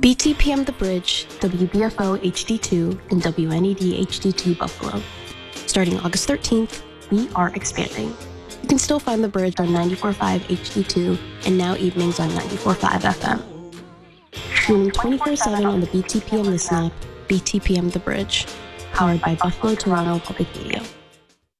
BTPM The Bridge, WBFO HD2, and WNED HD2 Buffalo. Starting August 13th, we are expanding. You can still find The Bridge on 94.5 HD2 and now evenings on 94.5 FM. Streaming 24/7 on the BTPM Listen app, BTPM The Bridge, powered by Buffalo Toronto Public Media.